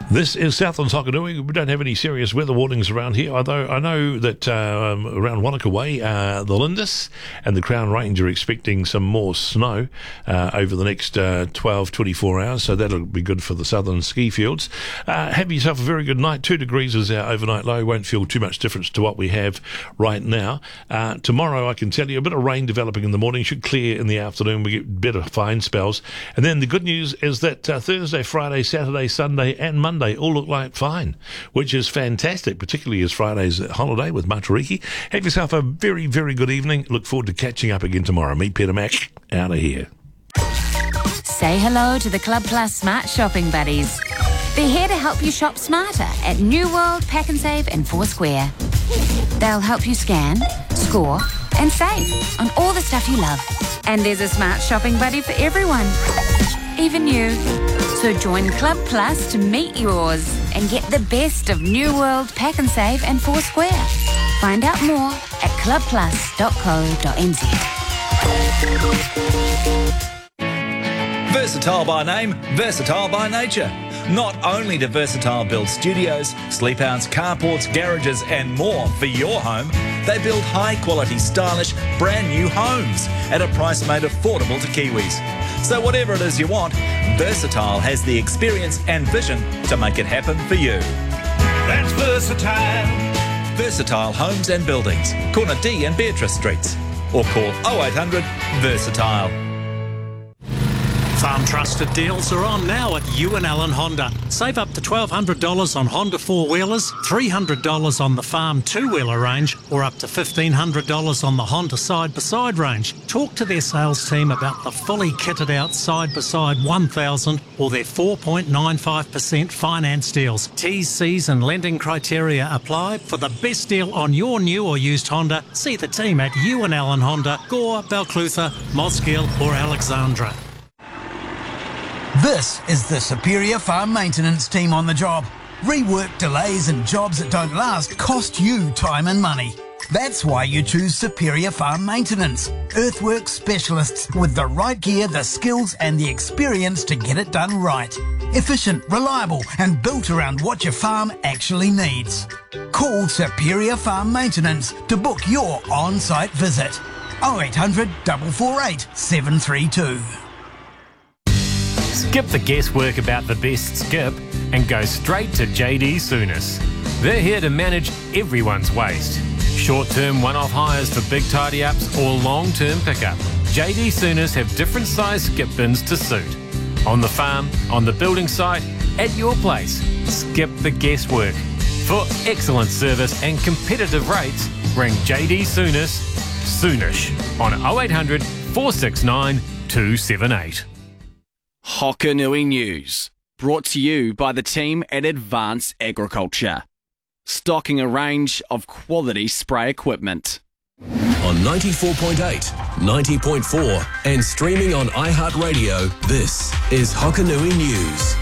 This is Southland's Hokanui. We don't have any serious weather warnings around here, although I know that around Wanaka Way, the Lindis and the Crown Range are expecting some more snow over the next 24 hours, so that'll be good for the southern ski fields. Have yourself a very good night. 2 degrees is our overnight low. Won't feel too much difference to what we have right now. Tomorrow, I can tell you, a bit of rain developing in the morning, should clear in the afternoon. We get better fine spells. And then the good news is that Thursday, Friday, Saturday, Sunday and Monday all look like fine, which is fantastic, particularly as Friday's holiday with Matariki. Have yourself a very, very good evening. Look forward to catching up again tomorrow. Me, Peter Mac, out of here. Say hello to the Club Plus Smart Shopping Buddies. They're here to help you shop smarter at New World, Pack and Save and Foursquare. They'll help you scan, score and save on all the stuff you love. And there's a smart shopping buddy for everyone, even you. So join Club Plus to meet yours and get the best of New World, Pack and Save and Foursquare. Find out more at clubplus.co.nz. Versatile by name, versatile by nature. Not only do Versatile build studios, sleepouts, carports, garages and more for your home, they build high-quality, stylish, brand-new homes at a price made affordable to Kiwis. So whatever it is you want, Versatile has the experience and vision to make it happen for you. That's Versatile. Versatile Homes and Buildings, corner D and Beatrice Streets. Or call 0800 Versatile. Farm Trusted deals are on now at Ewan Allen Honda. Save up to $1,200 on Honda 4-wheelers, $300 on the Farm 2-wheeler range, or up to $1,500 on the Honda side-by-side range. Talk to their sales team about the fully kitted out side-by-side 1000 or their 4.95% finance deals. T's, C's and lending criteria apply. For the best deal on your new or used Honda, see the team at Ewan Allen Honda, Gore, Balclutha, Mosgiel or Alexandra. This is the Superior Farm Maintenance team on the job. Rework, delays and jobs that don't last cost you time and money. That's why you choose Superior Farm Maintenance. Earthwork specialists with the right gear, the skills and the experience to get it done right. Efficient, reliable and built around what your farm actually needs. Call Superior Farm Maintenance to book your on-site visit. 0800 448 732. Skip the guesswork about the best skip and go straight to JD Souness. They're here to manage everyone's waste. Short-term one-off hires for big tidy-ups or long-term pickup. JD Souness have different size skip bins to suit. On the farm, on the building site, at your place. Skip the guesswork. For excellent service and competitive rates, ring JD Souness soonish on 0800 469 278. Hokanui News, brought to you by the team at Advanced Agriculture, stocking a range of quality spray equipment. On 94.8, 90.4 and streaming on iHeartRadio, this is Hokanui News.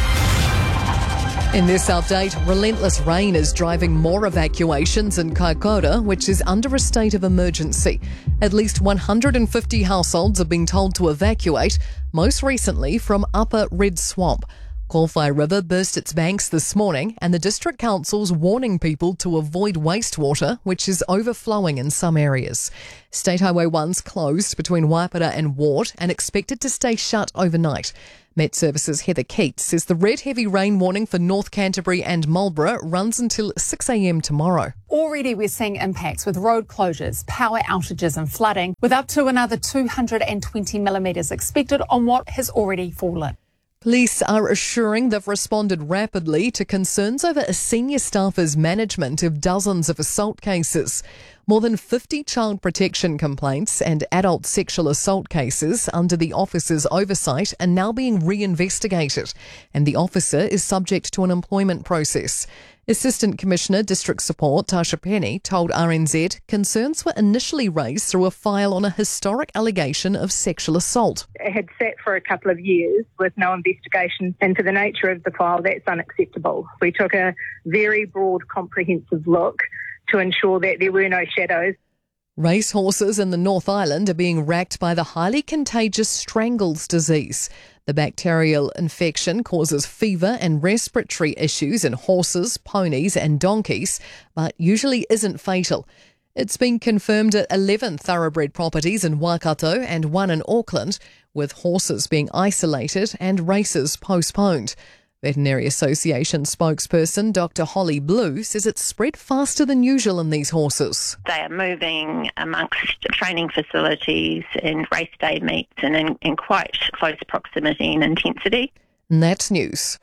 In this update, relentless rain is driving more evacuations in Kaikoura, which is under a state of emergency. At least 150 households are being told to evacuate, most recently from Upper Red Swamp. Kowhai River burst its banks this morning, and the District Council's warning people to avoid wastewater, which is overflowing in some areas. State Highway 1's closed between Waipara and Ward and expected to stay shut overnight. Met Services' Heather Keats says the red heavy rain warning for North Canterbury and Marlborough runs until 6 a.m. tomorrow. Already we're seeing impacts with road closures, power outages and flooding, with up to another 220 millimetres expected on what has already fallen. Police are assuring they've responded rapidly to concerns over a senior staffer's management of dozens of assault cases. More than 50 child protection complaints and adult sexual assault cases under the officer's oversight are now being reinvestigated, and the officer is subject to an employment process. Assistant Commissioner District Support Tasha Penny told RNZ concerns were initially raised through a file on a historic allegation of sexual assault. It had sat for a couple of years with no investigation, and for the nature of the file, that's unacceptable. We took a very broad, comprehensive look to ensure that there were no shadows. Racehorses in the North Island are being racked by the highly contagious Strangles disease. The bacterial infection causes fever and respiratory issues in horses, ponies and donkeys, but usually isn't fatal. It's been confirmed at 11 thoroughbred properties in Waikato and 1 in Auckland, with horses being isolated and races postponed. Veterinary Association spokesperson Dr. Holly Blue says it's spread faster than usual in these horses. They are moving amongst training facilities and race day meets and in quite close proximity and intensity. And that's news.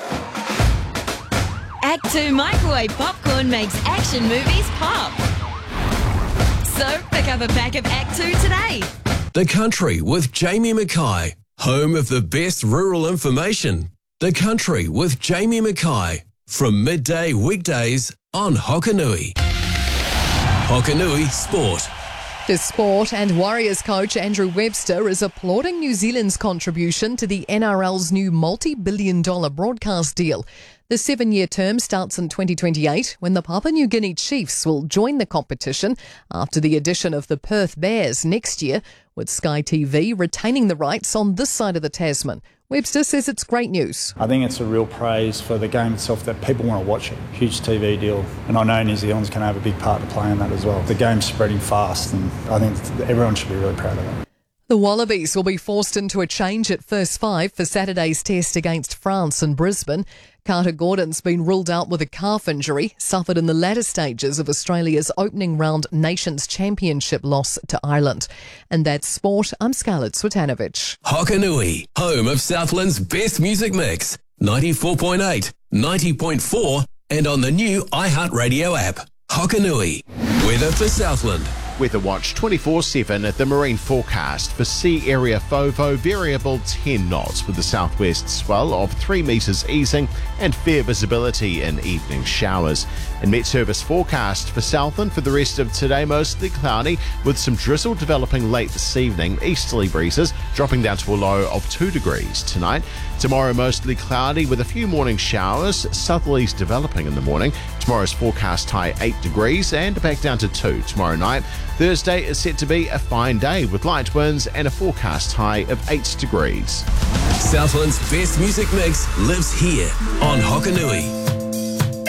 Act 2 microwave popcorn makes action movies pop. So pick up a pack of Act 2 today. The Country with Jamie Mackay, home of the best rural information. The Country with Jamie Mackay, from midday weekdays on Hokanui. Hokanui Sport. The sport and Warriors coach Andrew Webster is applauding New Zealand's contribution to the NRL's new multi-billion-dollar broadcast deal. The 7-year term starts in 2028 when the Papua New Guinea Chiefs will join the competition after the addition of the Perth Bears next year, with Sky TV retaining the rights on this side of the Tasman. Webster says it's great news. I think it's a real praise for the game itself that people want to watch it. Huge TV deal. And I know New Zealand's going to have a big part to play in that as well. The game's spreading fast and I think everyone should be really proud of that. The Wallabies will be forced into a change at first 5 for Saturday's test against France in Brisbane. Carter Gordon's been ruled out with a calf injury, suffered in the latter stages of Australia's opening round Nations Championship loss to Ireland. And that's sport. I'm Scarlett Swetanovic. Hokanui, home of Southland's best music mix. 94.8, 90.4 and on the new iHeartRadio app. Hokanui, weather for Southland. Weather Watch 24/7 at the marine forecast for sea area FOVO variable 10 knots with the southwest swell of 3 metres easing and fair visibility in evening showers. And Met Service forecast for Southland for the rest of today mostly cloudy with some drizzle developing late this evening, easterly breezes dropping down to a low of 2 degrees tonight. Tomorrow mostly cloudy with a few morning showers, southerlies developing in the morning. Tomorrow's forecast high 8 degrees and back down to 2 tomorrow night. Thursday is set to be a fine day with light winds and a forecast high of 8 degrees. Southland's best music mix lives here on Hokanui.